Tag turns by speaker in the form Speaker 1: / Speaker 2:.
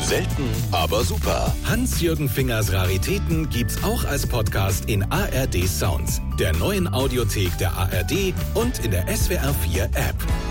Speaker 1: Selten, aber super. Hans-Jürgen Fingers Raritäten gibt's auch als Podcast in ARD Sounds, der neuen Audiothek der ARD und in der SWR 4 App.